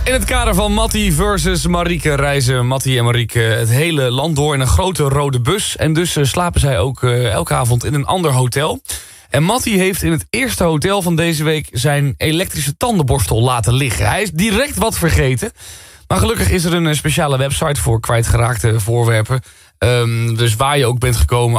In het kader van Mattie versus Marieke reizen Mattie en Marieke het hele land door in een grote rode bus. En dus slapen zij ook elke avond in een ander hotel. En Mattie heeft in het eerste hotel van deze week zijn elektrische tandenborstel laten liggen. Hij is direct wat vergeten. Maar gelukkig is er een speciale website voor kwijtgeraakte voorwerpen. Dus waar je ook bent gekomen,